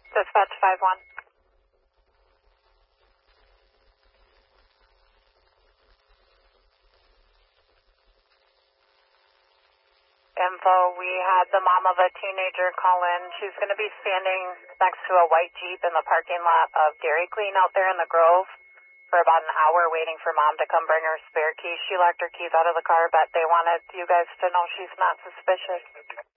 Dispatch 5-1. Info, we had the mom of a teenager call in. She's going to be standing next to a white Jeep in the parking lot of Dairy Queen out there in the Grove for about an hour waiting for mom to come bring her spare keys. She locked her keys out of the car, but they wanted you guys to know she's not suspicious.